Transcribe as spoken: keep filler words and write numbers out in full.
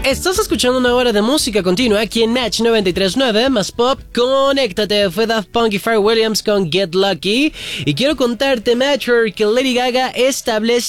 Estás escuchando una hora de música continua aquí en Match noventa y tres punto nueve más pop. Conéctate, fue Daft Punk y Pharrell Williams con Get Lucky. Y quiero contarte, Matcher, que Lady Gaga establece